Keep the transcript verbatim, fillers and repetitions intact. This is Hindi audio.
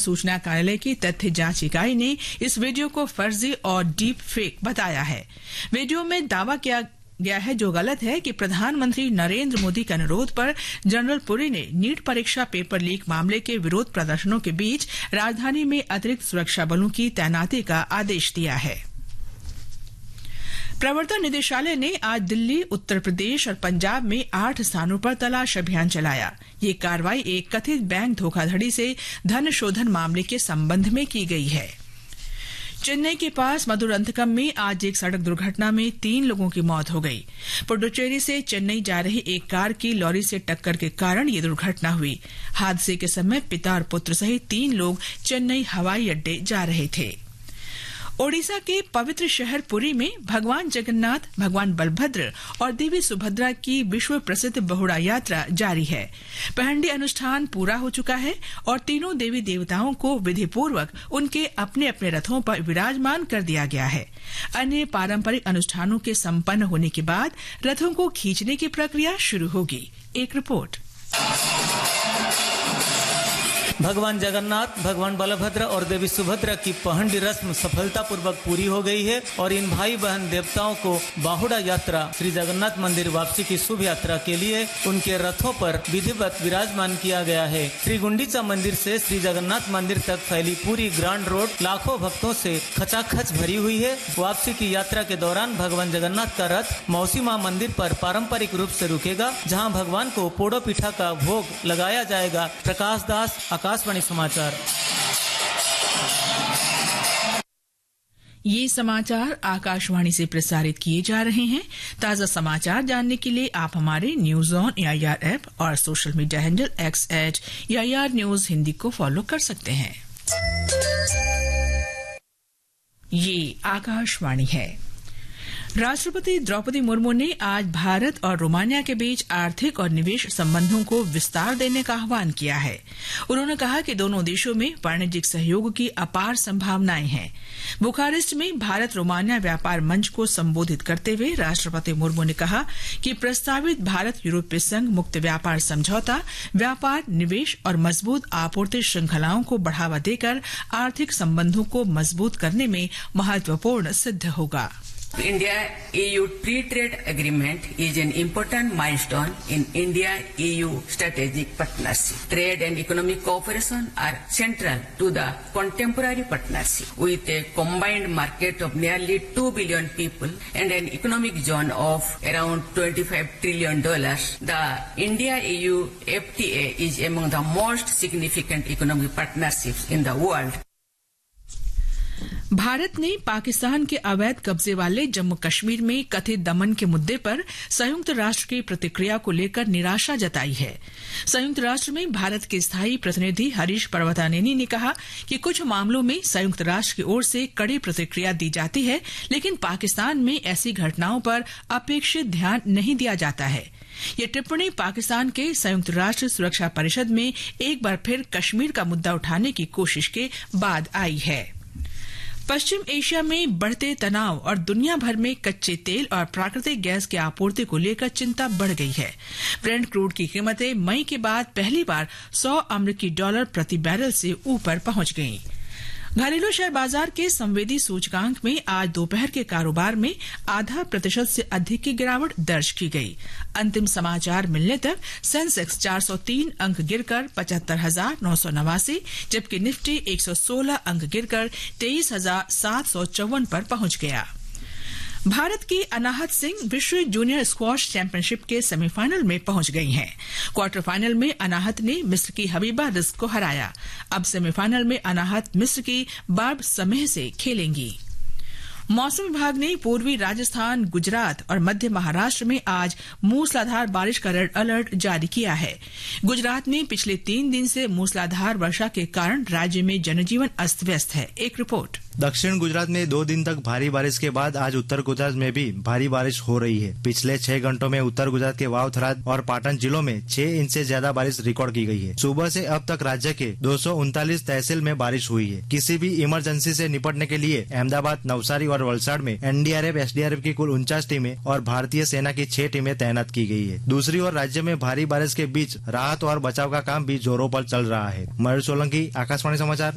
सूचना कार्यालय की तथ्य जांच इकाई ने इस वीडियो को फर्जी और डीप फेक बताया है। वीडियो में दावा किया गया है जो गलत है कि प्रधानमंत्री नरेंद्र मोदी के अनुरोध पर जनरल पुरी ने नीट परीक्षा पेपर लीक मामले के विरोध प्रदर्शनों के बीच राजधानी में अतिरिक्त सुरक्षा बलों की तैनाती का आदेश दिया है। प्रवर्तन निदेशालय ने आज दिल्ली, उत्तर प्रदेश और पंजाब में आठ स्थानों पर तलाश अभियान चलाया। ये कार्रवाई एक कथित बैंक धोखाधड़ी से धन शोधन मामले के संबंध में की गई है। चेन्नई के पास मदुरंतकम में आज एक सड़क दुर्घटना में तीन लोगों की मौत हो गई। पुडुचेरी से चेन्नई जा रही एक कार की लॉरी से टक्कर के कारण ये दुर्घटना हुई। हादसे के समय पिता और पुत्र सहित तीन लोग चेन्नई हवाई अड्डे जा रहे थे। ओडिशा के पवित्र शहर पुरी में भगवान जगन्नाथ, भगवान बलभद्र और देवी सुभद्रा की विश्व प्रसिद्ध बहुड़ा यात्रा जारी है। पहंडी अनुष्ठान पूरा हो चुका है और तीनों देवी देवताओं को विधिपूर्वक उनके अपने अपने रथों पर विराजमान कर दिया गया है। अन्य पारंपरिक अनुष्ठानों के संपन्न होने के बाद रथों को खींचने की प्रक्रिया शुरू होगी। एक रिपोर्ट। भगवान जगन्नाथ, भगवान बलभद्र और देवी सुभद्रा की पहंडी रस्म सफलतापूर्वक पूरी हो गई है और इन भाई बहन देवताओं को बाहुड़ा यात्रा श्री जगन्नाथ मंदिर वापसी की शुभ यात्रा के लिए उनके रथों पर विधिवत विराजमान किया गया है। श्री गुंडीचा मंदिर से श्री जगन्नाथ मंदिर तक फैली पूरी ग्रांड रोड लाखों भक्तों से खचाखच भरी हुई है। वापसी की यात्रा के दौरान भगवान जगन्नाथ का रथ मौसी मां मंदिर पर पारंपरिक रूप से रुकेगा, जहाँ भगवान को पोड़ो पिठा का भोग लगाया जाएगा। प्रकाश दास, आकाशवाणी समाचार। ये समाचार आकाशवाणी से प्रसारित किए जा रहे हैं। ताजा समाचार जानने के लिए आप हमारे न्यूज ऑन एआईआर ऐप और social media handle x eight AIR news Hindi को फॉलो कर सकते हैं। ये आकाशवाणी है। राष्ट्रपति द्रौपदी मुर्मू ने आज भारत और रोमानिया के बीच आर्थिक और निवेश संबंधों को विस्तार देने का आह्वान किया है। उन्होंने कहा कि दोनों देशों में वाणिज्यिक सहयोग की अपार संभावनाएं हैं। बुखारेस्ट में भारत रोमानिया व्यापार मंच को संबोधित करते हुए राष्ट्रपति मुर्मू ने कहा कि प्रस्तावित भारत यूरोपीय संघ मुक्त व्यापार समझौता व्यापार, निवेश और मजबूत आपूर्ति श्रृंखलाओं को बढ़ावा देकर आर्थिक संबंधों को मजबूत करने में महत्वपूर्ण सिद्ध होगा। India-E U Free Trade Agreement is an important milestone in India-E U strategic partnership. Trade and economic cooperation are central to the contemporary partnership. With a combined market of nearly two billion people and an economic zone of around twenty-five trillion dollars, the India-E U F T A is among the most significant economic partnerships in the world. Bharat ने पाकिस्तान के अवैध कब्जे वाले जम्मू कश्मीर में कथित दमन के मुद्दे पर संयुक्त राष्ट्र की प्रतिक्रिया को लेकर निराशा जताई है। संयुक्त राष्ट्र में भारत के स्थायी प्रतिनिधि हरीश पर्वतानेनी ने कहा कि कुछ मामलों में संयुक्त राष्ट्र की ओर से कड़ी प्रतिक्रिया दी जाती है, लेकिन पाकिस्तान में ऐसी घटनाओं पर अपेक्षित ध्यान नहीं दिया जाता है। ये टिप्पणी पाकिस्तान के संयुक्त राष्ट्र सुरक्षा परिषद में एक बार फिर कश्मीर का मुद्दा उठाने की कोशिश के बाद आई है। पश्चिम एशिया में बढ़ते तनाव और दुनिया भर में कच्चे तेल और प्राकृतिक गैस की आपूर्ति को लेकर चिंता बढ़ गई है। ब्रेंट क्रूड की कीमतें मई के बाद पहली बार सौ अमेरिकी डॉलर प्रति बैरल से ऊपर पहुंच गईं। घरेलू शेयर बाजार के संवेदी सूचकांक में आज दोपहर के कारोबार में आधा प्रतिशत से अधिक की गिरावट दर्ज की गई। अंतिम समाचार मिलने तक सेंसेक्स चार सौ तीन अंक गिरकर पचहत्तर हजार नौ सौ नवासी, जबकि निफ्टी एक सौ सोलह अंक गिरकर तेईस हजार सात सौ चौवन पर पहुंच गया। भारत की अनाहत सिंह विश्व जूनियर स्क्वॉश चैंपियनशिप के सेमीफाइनल में पहुंच गई हैं। क्वार्टर फाइनल में अनाहत ने मिस्र की हबीबा रिस्क को हराया। अब सेमीफाइनल में अनाहत मिस्र की बार्ब समेह से खेलेंगी। मौसम विभाग ने पूर्वी राजस्थान, गुजरात और मध्य महाराष्ट्र में आज मूसलाधार बारिश का रेड अलर्ट जारी किया है। गुजरात में पिछले तीन दिन से मूसलाधार वर्षा के कारण राज्य में जनजीवन अस्त व्यस्त है। एक रिपोर्ट। दक्षिण गुजरात में दो दिन तक भारी बारिश के बाद आज उत्तर गुजरात में भी भारी बारिश हो रही है। पिछले छह घंटों में उत्तर गुजरात के वाव, थराद और पाटन जिलों में छह इंच से ज्यादा बारिश रिकॉर्ड की गई है। सुबह से अब तक राज्य के दो सौ उनतालीस तहसील में बारिश हुई है। किसी भी इमरजेंसी से निपटने के लिए अहमदाबाद, नवसारी और वलसाड़ में एनडीआरएफ, एसडीआरएफ की कुल उनचास टीमें और भारतीय सेना की छह टीमें तैनात की गई है। दूसरी ओर राज्य में भारी बारिश के बीच राहत और बचाव का काम भी जोरों पर चल रहा है। मयूर सोलंकी, आकाशवाणी समाचार।